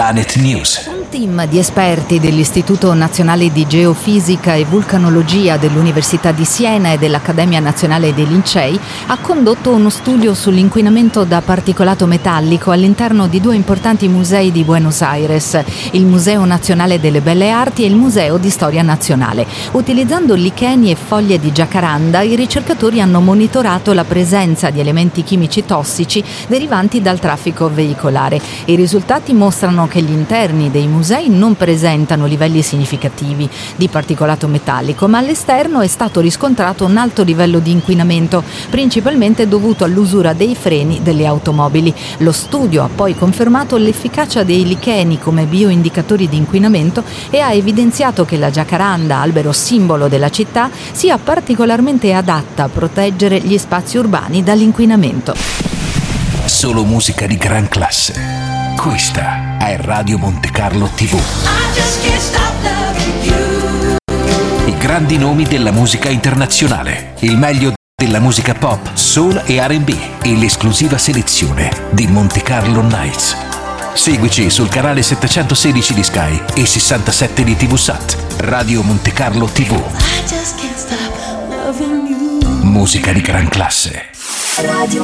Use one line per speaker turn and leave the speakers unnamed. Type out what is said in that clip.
Planet News.
Un team di esperti dell'Istituto Nazionale di Geofisica e Vulcanologia dell'Università di Siena e dell'Accademia Nazionale dei Lincei ha condotto uno studio sull'inquinamento da particolato metallico all'interno di due importanti musei di Buenos Aires, il Museo Nazionale delle Belle Arti e il Museo di Storia Nazionale. Utilizzando licheni e foglie di giacaranda, i ricercatori hanno monitorato la presenza di elementi chimici tossici derivanti dal traffico veicolare. I risultati mostrano che gli interni dei musei non presentano livelli significativi di particolato metallico, ma all'esterno è stato riscontrato un alto livello di inquinamento, principalmente dovuto all'usura dei freni delle automobili. Lo studio ha poi confermato l'efficacia dei licheni come bioindicatori di inquinamento e ha evidenziato che la giacaranda, albero simbolo della città, sia particolarmente adatta a proteggere gli spazi urbani dall'inquinamento.
Solo musica di gran classe. Questa è Radio Monte Carlo TV. I grandi nomi della musica internazionale, il meglio della musica pop, soul e R&B e l'esclusiva selezione di Monte Carlo Nights. Seguici sul canale 716 di Sky e 67 di TVSAT. Radio Monte Carlo TV. Musica di gran classe.